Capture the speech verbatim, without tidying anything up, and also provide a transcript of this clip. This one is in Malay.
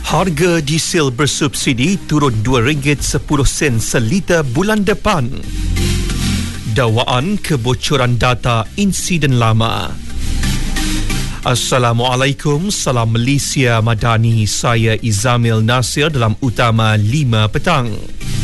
Harga diesel bersubsidi turun dua ringgit sepuluh sen seliter bulan depan. Dakwaan kebocoran data insiden lama. Assalamualaikum, salam Malaysia Madani. Saya Izamil Nasir dalam Utama lima petang.